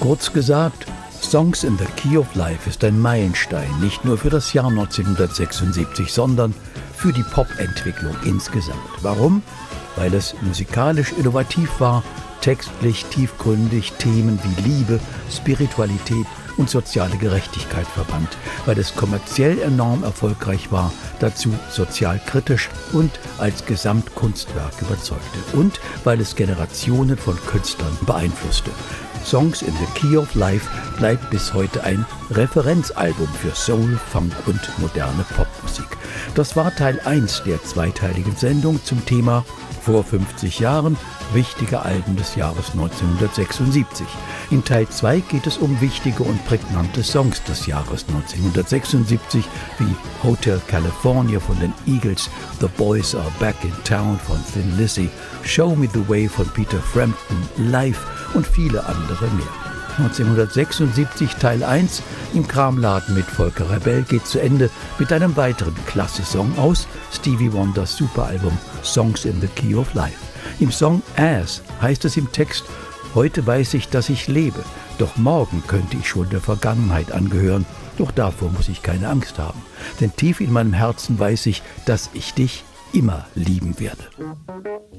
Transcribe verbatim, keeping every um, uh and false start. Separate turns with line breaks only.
Kurz gesagt, Songs in the Key of Life ist ein Meilenstein, nicht nur für das Jahr neunzehnhundertsechsundsiebzig, sondern für die Popentwicklung insgesamt. Warum? Weil es musikalisch innovativ war, textlich tiefgründig Themen wie Liebe, Spiritualität und soziale Gerechtigkeit verband, weil es kommerziell enorm erfolgreich war, dazu sozial kritisch und als Gesamtkunstwerk überzeugte und weil es Generationen von Künstlern beeinflusste. Songs in the Key of Life bleibt bis heute ein Referenzalbum für Soul, Funk und moderne Popmusik. Das war Teil eins der zweiteiligen Sendung zum Thema vor fünfzig Jahren wichtige Alben des Jahres neunzehnhundertsechsundsiebzig. In Teil zwei geht es um wichtige und prägnante Songs des Jahres neunzehnhundertsechsundsiebzig wie Hotel California von den Eagles, The Boys Are Back in Town von Thin Lizzy, Show Me the Way von Peter Frampton, Live und viele andere mehr. neunzehnhundertsechsundsiebzig Teil eins im Kramladen mit Volker Rebell geht zu Ende mit einem weiteren Klasse-Song aus Stevie Wonders Superalbum Songs in the Key of Life. Im Song As heißt es im Text: Heute weiß ich, dass ich lebe, doch morgen könnte ich schon der Vergangenheit angehören, doch davor muss ich keine Angst haben, denn tief in meinem Herzen weiß ich, dass ich dich immer lieben werde.